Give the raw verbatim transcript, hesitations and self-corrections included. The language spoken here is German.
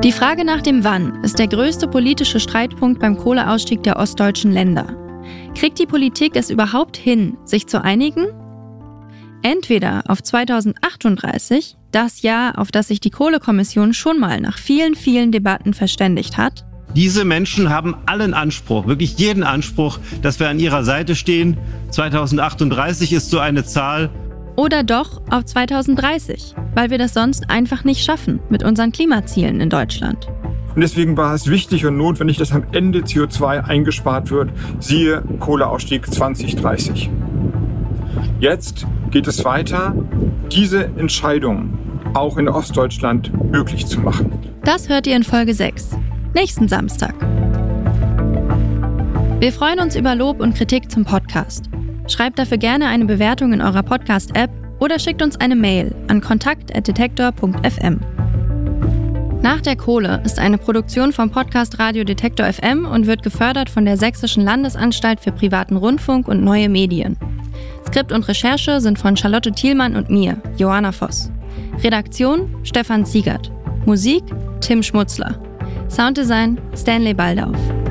Die Frage nach dem Wann ist der größte politische Streitpunkt beim Kohleausstieg der ostdeutschen Länder. Kriegt die Politik es überhaupt hin, sich zu einigen? Entweder auf zweitausendachtunddreißig, das Jahr, auf das sich die Kohlekommission schon mal nach vielen, vielen Debatten verständigt hat. Diese Menschen haben allen Anspruch, wirklich jeden Anspruch, dass wir an ihrer Seite stehen. zweitausendachtunddreißig ist so eine Zahl. Oder doch auf zweitausenddreißig, weil wir das sonst einfach nicht schaffen mit unseren Klimazielen in Deutschland. Und deswegen war es wichtig und notwendig, dass am Ende C O zwei eingespart wird, siehe Kohleausstieg zweitausenddreißig. Jetzt geht es weiter, diese Entscheidung auch in Ostdeutschland möglich zu machen. Das hört ihr in Folge sechs, nächsten Samstag. Wir freuen uns über Lob und Kritik zum Podcast. Schreibt dafür gerne eine Bewertung in eurer Podcast-App oder schickt uns eine Mail an kontakt at detektor punkt f m. Nach der Kohle ist eine Produktion vom Podcast Radio Detektor F M und wird gefördert von der Sächsischen Landesanstalt für privaten Rundfunk und neue Medien. Skript und Recherche sind von Charlotte Thielmann und mir, Johanna Voss. Redaktion Stefan Ziegert. Musik Tim Schmutzler. Sounddesign Stanley Baldauf.